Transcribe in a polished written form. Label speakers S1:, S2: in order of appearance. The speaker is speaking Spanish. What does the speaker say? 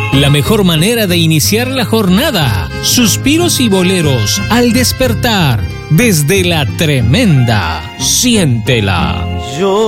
S1: La mejor manera de iniciar la jornada. Suspiros y boleros al despertar. Desde la tremenda. Siéntela.
S2: Yo